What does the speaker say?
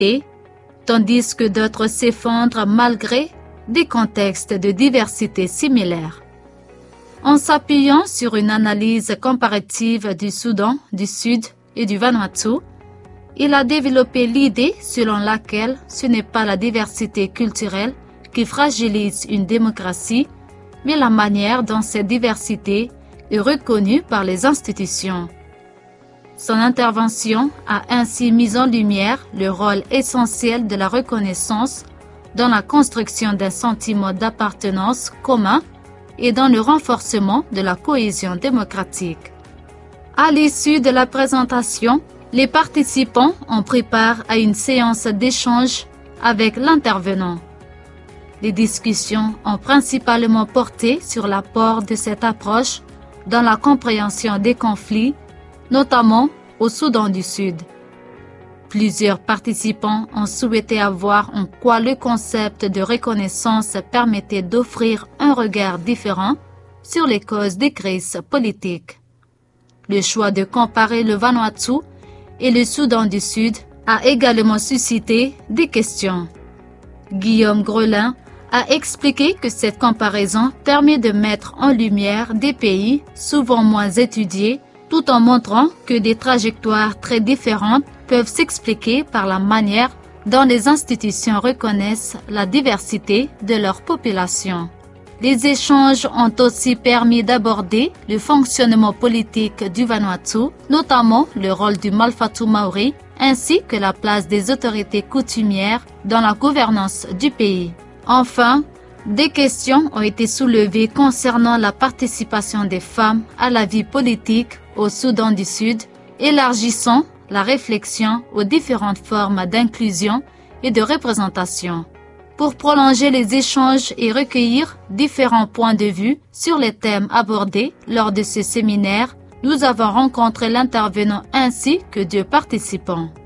et tandis que d'autres s'effondrent malgré des contextes de diversité similaires. En s'appuyant sur une analyse comparative du Soudan, du Sud et du Vanuatu, il a développé l'idée selon laquelle ce n'est pas la diversité culturelle qui fragilise une démocratie, mais la manière dont cette diversité est reconnue par les institutions. Son intervention a ainsi mis en lumière le rôle essentiel de la reconnaissance dans la construction d'un sentiment d'appartenance commun et dans le renforcement de la cohésion démocratique. À l'issue de la présentation, les participants ont pris part à une séance d'échange avec l'intervenant. Les discussions ont principalement porté sur l'apport de cette approche dans la compréhension des conflits, notamment au Soudan du Sud. Plusieurs participants ont souhaité voir en quoi le concept de reconnaissance permettait d'offrir un regard différent sur les causes des crises politiques. Le choix de comparer le Vanuatu et le Soudan du Sud a également suscité des questions. Guillaume Grelin a expliqué que cette comparaison permet de mettre en lumière des pays souvent moins étudiés, tout en montrant que des trajectoires très différentes peuvent s'expliquer par la manière dont les institutions reconnaissent la diversité de leur population. Les échanges ont aussi permis d'aborder le fonctionnement politique du Vanuatu, notamment le rôle du Malfatu Maori, ainsi que la place des autorités coutumières dans la gouvernance du pays. Enfin, des questions ont été soulevées concernant la participation des femmes à la vie politique au Soudan du Sud, élargissant la réflexion aux différentes formes d'inclusion et de représentation. Pour prolonger les échanges et recueillir différents points de vue sur les thèmes abordés lors de ce séminaire, nous avons rencontré l'intervenant ainsi que 2 participants.